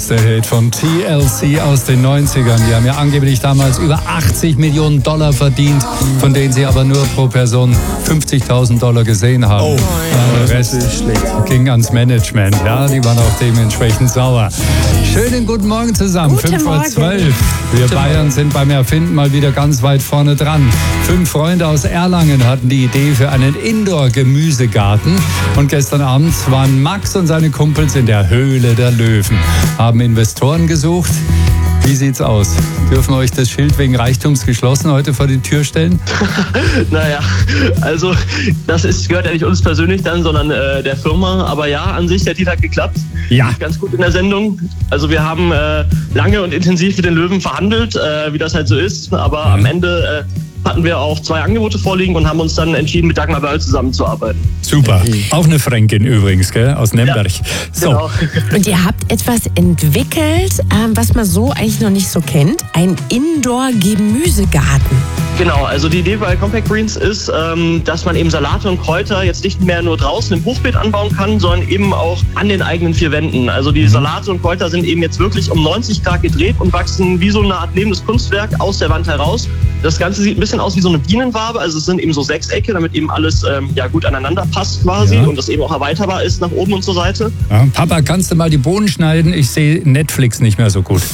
Der Hit von TLC aus den 90ern. Die haben ja angeblich damals über 80 Millionen Dollar verdient, von denen sie aber nur pro Person 50.000 Dollar gesehen haben. Oh, der Rest ging ans Management. Ja, die waren auch dementsprechend sauer. Schönen guten Morgen zusammen. 5:12 Uhr. Wir Bayern sind beim Erfinden mal wieder ganz weit vorne dran. 5 Freunde aus Erlangen hatten die Idee für einen Indoor-Gemüsegarten. Und gestern Abend waren Max und seine Kumpels in der Höhle der Löwen. Haben Investoren gesucht. Wie sieht's aus? Dürfen euch das Schild wegen Reichtums geschlossen heute vor die Tür stellen? Naja, also gehört ja nicht uns persönlich dann, sondern der Firma. Aber ja, an sich, der Deal hat geklappt. Ja. Ganz gut in der Sendung. Also wir haben lange und intensiv mit den Löwen verhandelt, wie das halt so ist. Aber am Ende hatten wir auch 2 Angebote vorliegen und haben uns dann entschieden, mit Dagmar Börl zusammenzuarbeiten. Super. Auch eine Fränkin übrigens, gell? Aus Nemberg. Ja, so. genau. Und ihr habt etwas entwickelt, was man so eigentlich noch nicht so kennt. Ein Indoor-Gemüsegarten. Genau, also die Idee bei Compact Greens ist, dass man eben Salate und Kräuter jetzt nicht mehr nur draußen im Hochbeet anbauen kann, sondern eben auch an den eigenen 4 Wänden. Also die Salate und Kräuter sind eben jetzt wirklich um 90 Grad gedreht und wachsen wie so eine Art lebendes Kunstwerk aus der Wand heraus. Das Ganze sieht ein bisschen aus wie so eine Bienenwabe, also es sind eben so 6-Ecke, damit eben alles gut aneinander passt quasi und das eben auch erweiterbar ist nach oben und zur Seite. Ja, Papa, kannst du mal die Bohnen schneiden? Ich sehe Netflix nicht mehr so gut.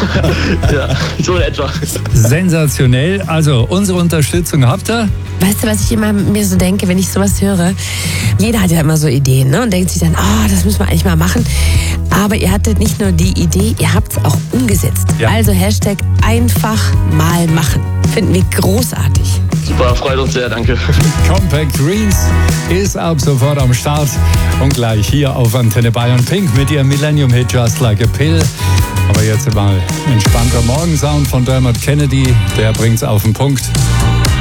Ja, so in etwa. Sensationell. Also, unsere Unterstützung habt ihr? Weißt du, was ich immer mir so denke, wenn ich sowas höre? Jeder hat ja immer so Ideen, ne? Und denkt sich dann, das müssen wir eigentlich mal machen. Aber ihr hattet nicht nur die Idee, ihr habt es auch umgesetzt. Ja. Also Hashtag einfach mal machen. Finden wir großartig. Super, freut uns sehr, danke. Compact Greens ist ab sofort am Start und gleich hier auf Antenne Bayern Pink mit ihrem Millennium-Hit Just Like a Pill. Aber jetzt mal entspannter Morgensound von Dermot Kennedy, der bringt's auf den Punkt.